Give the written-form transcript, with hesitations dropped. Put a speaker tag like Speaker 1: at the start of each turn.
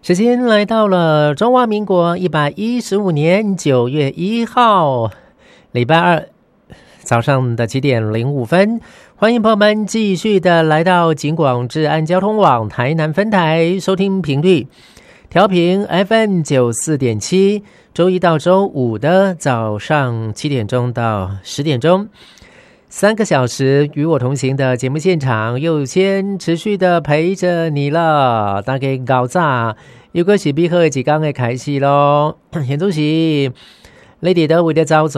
Speaker 1: 时间来到了中华民国115年9月1号，礼拜二早上的7点05分，欢迎朋友们继续的来到警广治安交通网台南分台，收听频率调频 FM 94.7，周一到周五的早上7点钟到10点钟。3个小时与我同行的节目现场又先持续的陪着你了，大概搞早又过是必喝几天的开始咯。现在是你哋都为了走